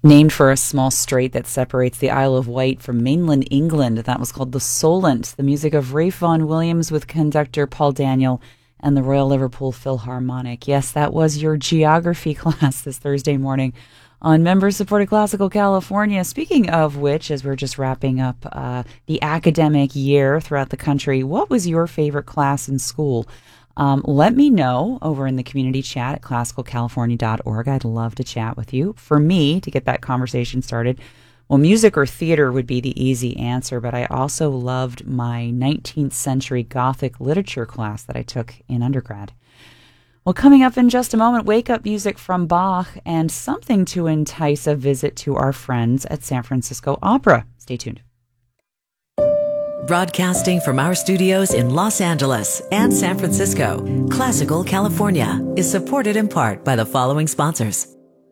named for a small strait that separates the Isle of Wight from mainland England. That was called the Solent, the music of Ralph Vaughan Williams with conductor Paul Daniel and the Royal Liverpool Philharmonic. Yes, that was your geography class this Thursday morning on member-supported Classical California. Speaking of which, as we're just wrapping up the academic year throughout the country, what was your favorite class in school? Let me know over in the community chat at classicalcalifornia.org. I'd love to chat with you. For me, to get that conversation started, well, music or theater would be the easy answer, but I also loved my 19th century Gothic literature class that I took in undergrad. Well, coming up in just a moment, wake-up music from Bach and something to entice a visit to our friends at San Francisco Opera. Stay tuned. Broadcasting from our studios in Los Angeles and San Francisco, Classical California is supported in part by the following sponsors.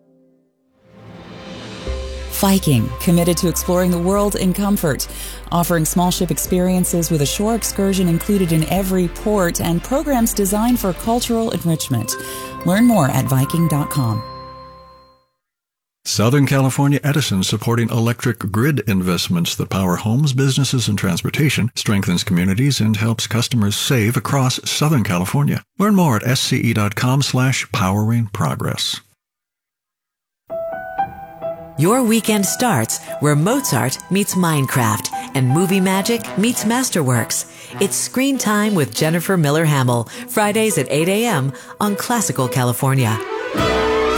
Viking, committed to exploring the world in comfort, offering small ship experiences with a shore excursion included in every port and programs designed for cultural enrichment. Learn more at Viking.com. Southern California Edison, supporting electric grid investments that power homes, businesses, and transportation, strengthens communities, and helps customers save across Southern California. Learn more at sce.com/poweringprogress. Your weekend starts where Mozart meets Minecraft and movie magic meets Masterworks. It's Screen Time with Jennifer Miller Hamill, Fridays at 8 a.m. on Classical California.